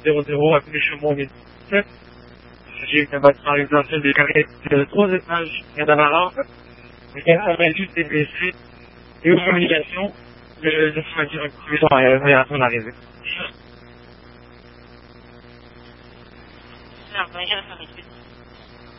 00 appelé chez moi au 17. J'ai eu un bâtiment résidentiel des carrés de 3 étages, il y en a marre. On a juste des blessés et aux communications, le fournisseur a trouvé son réaction d'arrivée. Non, mais il y a